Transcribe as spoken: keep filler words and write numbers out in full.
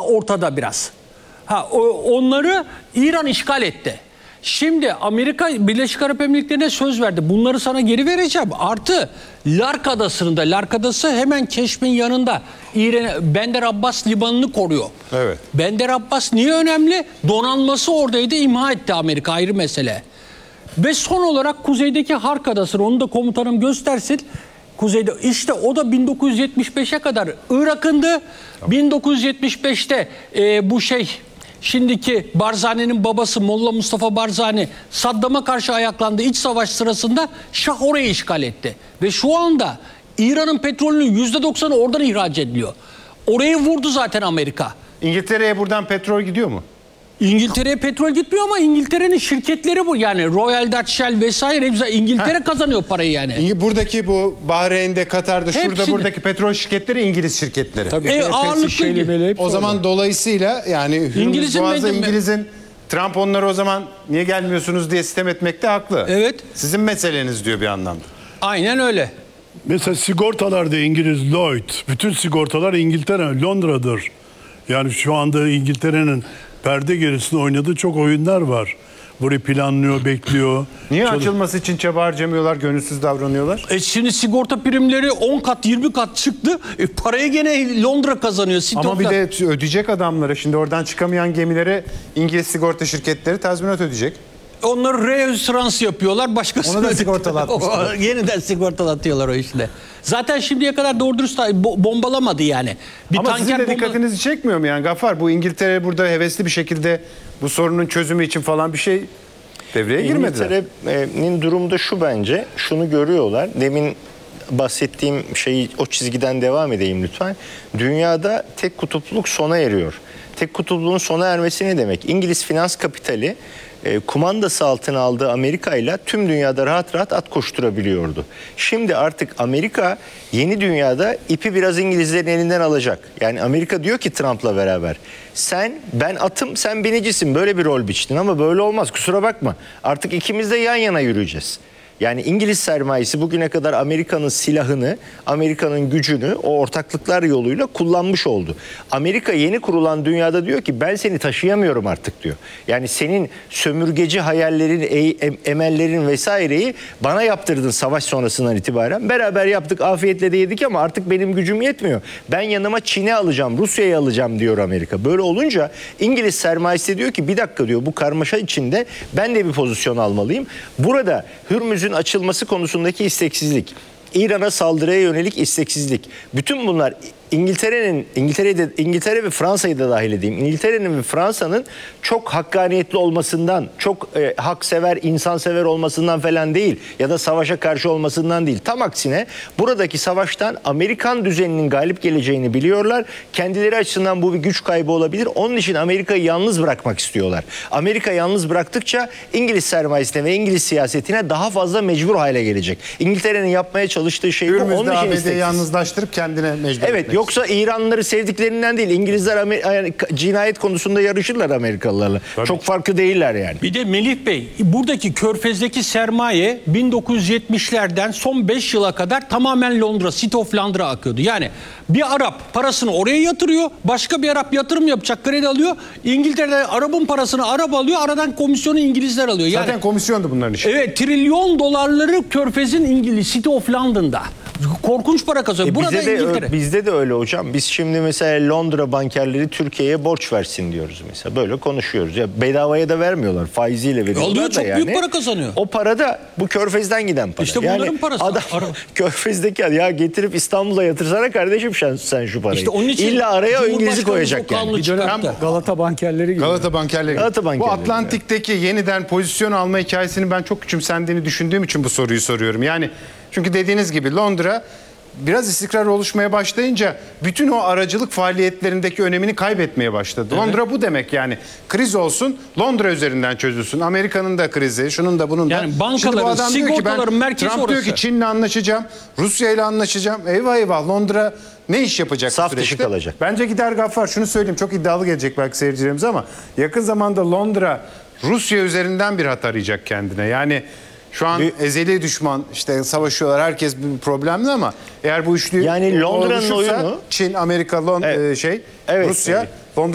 ortada biraz. Ha, o, onları İran işgal etti. Şimdi Amerika Birleşik Arap Emirlikleri'ne söz verdi. Bunları sana geri vereceğim. Artı Lark Adası'nda, Lark Adası hemen Keşf'in yanında. İran, Bender Abbas limanını koruyor. Evet. Bender Abbas niye önemli? Donanması oradaydı, imha etti Amerika, ayrı mesele. Ve son olarak kuzeydeki Hark Adası'nı, onu da komutanım göstersin. Kuzeyde işte o da bin dokuz yüz yetmiş beşe kadar Irak'ındı. Tamam. bin dokuz yüz yetmiş beşte e, bu şey şimdiki Barzani'nin babası Molla Mustafa Barzani Saddam'a karşı ayaklandı. İç savaş sırasında Şah orayı işgal etti. Ve şu anda İran'ın petrolünün yüzde doksanı oradan ihraç ediliyor. Orayı vurdu zaten Amerika. İngiltere'ye buradan petrol gidiyor mu? İngiltere'ye petrol gitmiyor ama İngiltere'nin şirketleri bu. Yani Royal Dutch Shell vesaire hepsi İngiltere Heh. kazanıyor parayı yani. Buradaki bu Bahreyn'de, Katar'da, Hepsini. şurada buradaki petrol şirketleri İngiliz şirketleri. Tabii. E, ağırlıklı. O zaman orada. Dolayısıyla yani İngiliz'in Boğaz'da İngiliz'in Trump onları o zaman niye gelmiyorsunuz diye sitem etmekte haklı. Evet. Sizin meseleniz diyor bir anlamda. Aynen öyle. Mesela sigortalarda İngiliz Lloyd, bütün sigortalar İngiltere, Londra'dır. Yani şu anda İngiltere'nin perde gerisinde oynadığı çok oyunlar var. Burayı planlıyor, bekliyor. Niye Çalış- açılması için çaba harcamıyorlar, gönülsüz davranıyorlar? E şimdi sigorta primleri on kat, yirmi kat çıktı. E parayı gene Londra kazanıyor. City Ama bir of- de ödeyecek adamlara, şimdi oradan çıkamayan gemilere İngiliz sigorta şirketleri tazminat ödeyecek. Onları reassurance yapıyorlar. Başkasını Onu da sigortalatmışlar. Yeniden sigortalatıyorlar o işte. Zaten şimdiye kadar doğru dürüst bo- bombalamadı yani. Bir Ama sizin de bomba- dikkatinizi çekmiyor mu yani Gafar? Bu İngiltere burada hevesli bir şekilde bu sorunun çözümü için falan bir şey devreye girmediler. İngiltere'nin durumu da şu bence. Şunu görüyorlar. Demin bahsettiğim şeyi o çizgiden devam edeyim lütfen. Dünyada tek kutupluluk sona eriyor. Tek kutupluğun sona ermesi ne demek? İngiliz finans kapitali e, kumandası altına aldığı Amerika ile tüm dünyada rahat rahat at koşturabiliyordu. Şimdi artık Amerika yeni dünyada ipi biraz İngilizlerin elinden alacak. Yani Amerika diyor ki Trump'la beraber, sen ben atım sen binicisin, böyle bir rol biçtin ama böyle olmaz, kusura bakma. Artık ikimiz de yan yana yürüyeceğiz. Yani İngiliz sermayesi bugüne kadar Amerika'nın silahını, Amerika'nın gücünü o ortaklıklar yoluyla kullanmış oldu. Amerika yeni kurulan dünyada diyor ki ben seni taşıyamıyorum artık diyor. Yani senin sömürgeci hayallerin, emellerin vesaireyi bana yaptırdın savaş sonrasından itibaren. Beraber yaptık, afiyetle de yedik ama artık benim gücüm yetmiyor. Ben yanıma Çin'i alacağım, Rusya'yı alacağım diyor Amerika. Böyle olunca İngiliz sermayesi diyor ki bir dakika diyor, bu karmaşa içinde ben de bir pozisyon almalıyım. Burada Hürmüz'ün açılması konusundaki isteksizlik, İran'a saldırıya yönelik isteksizlik, bütün bunlar İngiltere'nin, İngiltere'de İngiltere ve Fransa'yı da dahil edeyim. İngiltere'nin ve Fransa'nın çok hakkaniyetli olmasından, çok e, haksever, insansever olmasından falan değil ya da savaşa karşı olmasından değil. Tam aksine buradaki savaştan Amerikan düzeninin galip geleceğini biliyorlar. Kendileri açısından bu bir güç kaybı olabilir. Onun için Amerika'yı yalnız bırakmak istiyorlar. Amerika yalnız bıraktıkça İngiliz sermayesine ve İngiliz siyasetine daha fazla mecbur hale gelecek. İngiltere'nin yapmaya çalıştığı şey bu. Onun Hürmüz'de için A B D'yi isteksiz. yalnızlaştırıp kendine mecbur Evet, etmek. yoksa İranlıları sevdiklerinden değil. İngilizler Amer- yani cinayet konusunda yarışırlar Amerikalılarla. Tabii. Çok farklı değiller yani. Bir de Melih Bey, buradaki Körfez'deki sermaye bin dokuz yüz yetmişlerden son beş yıla kadar tamamen Londra, City of Londra akıyordu. Yani bir Arap parasını oraya yatırıyor, başka bir Arap yatırım yapacak, kredi alıyor. İngiltere'de Arap'ın parasını Arap alıyor, aradan komisyonu İngilizler alıyor. Yani, Zaten komisyondu bunların işi. evet, trilyon dolarları Körfez'in İngiliz, City of London'da. Korkunç para kazanıyor. E Burada bize de, İngiltere. bizde de öyle hocam. Biz şimdi mesela Londra bankerleri Türkiye'ye borç versin diyoruz mesela. Böyle konuşuyoruz. Ya bedavaya da vermiyorlar. Faiziyle veriyorlar Alıyor, da çok yani. büyük para kazanıyor. O para da bu Körfez'den giden para. İşte bunların yani parası. Adam, Ara- Körfez'deki ya getirip İstanbul'a yatırsana kardeşim sen, sen şu parayı. İşte onun için İlla araya o İngiliz'i Cumhurbaşkanı koyacak bu yani. kanunu Bir dönem çıkarttı. Galata bankerleri gibi. Galata bankerleri. Galata Bu bankerleri, Atlantik'teki yeniden pozisyon alma hikayesini ben çok küçümsendiğini düşündüğüm için bu soruyu soruyorum. Yani çünkü dediğiniz gibi Londra biraz istikrar oluşmaya başlayınca bütün o aracılık faaliyetlerindeki önemini kaybetmeye başladı. Evet. Londra bu demek yani. Kriz olsun, Londra üzerinden çözülsün. Amerika'nın da krizi, şunun da bunun da. Yani bankaların, Şimdi bu adam diyor ki ben, sigortaların merkezi Trump diyor orası. ki Çin'le anlaşacağım, Rusya'yla anlaşacağım. Eyvah eyvah, Londra ne iş yapacak? Saf bu dışı süreçte? kalacak. Bence gider Gaffar. Şunu söyleyeyim, çok iddialı gelecek belki seyircilerimiz ama yakın zamanda Londra Rusya üzerinden bir hat arayacak kendine. Yani şu an Bir- ezeli düşman, işte savaşıyorlar, herkes bir problemli ama eğer bu üçlü Yani Londra'nın oluşursa oyunu- Çin, Amerika, Lon- Evet. e, şey Evet, Rusya evet.